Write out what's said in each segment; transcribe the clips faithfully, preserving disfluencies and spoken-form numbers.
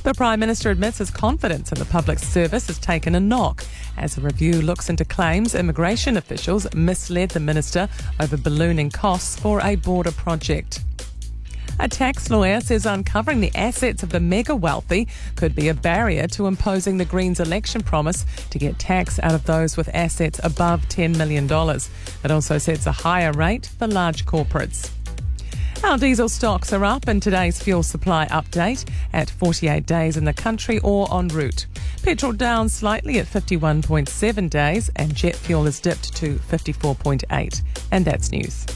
The Prime Minister admits his confidence in the public service has taken a knock as a review looks into claims immigration officials misled the minister over ballooning costs for a border project. A tax lawyer says uncovering the assets of the mega wealthy could be a barrier to imposing the Greens election promise to get tax out of those with assets above ten million dollars. It also sets a higher rate for large corporates. Our diesel stocks are up in today's fuel supply update at forty-eight days in the country or en route. Petrol down slightly at fifty-one point seven days and jet fuel has dipped to fifty-four point eight. And that's news.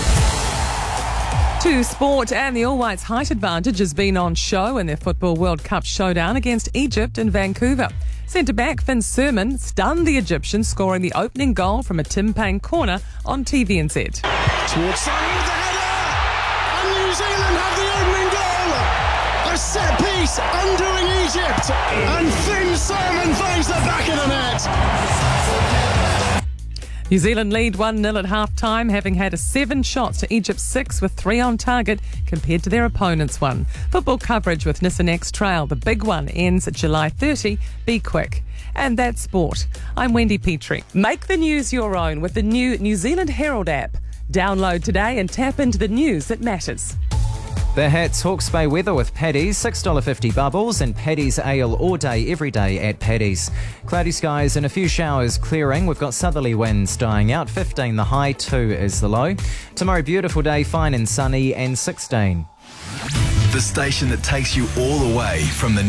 To sport, and the All Whites' height advantage has been on show in their Football World Cup showdown against Egypt in Vancouver. Centre-back Finn Surman stunned the Egyptians, scoring the opening goal from a Tim Payne corner on T V N Z. Towards side with the header, and New Zealand have the opening goal. A set piece undoing Egypt, and Finn Surman finds the back of the net. New Zealand lead one nil at half-time, having had seven shots to Egypt's six with three on target compared to their opponents' one. Football coverage with Nissan X Trail. The big one ends July thirtieth. Be quick. And that's sport. I'm Wendy Petrie. Make the news your own with the new New Zealand Herald app. Download today and tap into the news that matters. The Hats Hawke's Bay weather with Paddy's, six dollars fifty bubbles, and Paddy's ale all day, every day at Paddy's. Cloudy skies and a few showers clearing. We've got southerly winds dying out, fifteen the high, two is the low. Tomorrow, beautiful day, fine and sunny, and sixteen. The station that takes you all the way from the